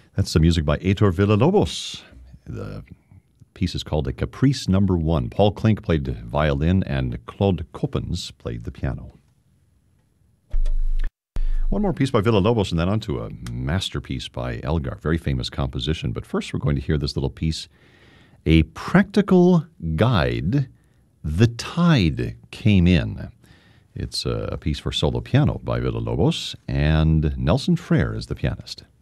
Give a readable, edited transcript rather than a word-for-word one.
That's the music by Heitor Villa-Lobos. The piece is called a Caprice Number 1. Paul Klink played violin and Claude Coppens played the piano. One more piece by Villa-Lobos and then on to a masterpiece by Elgar, very famous composition. But first we're going to hear this little piece, A Practical Guide, The Tide Came In. It's a piece for solo piano by Villa-Lobos, and Nelson Frere is the pianist.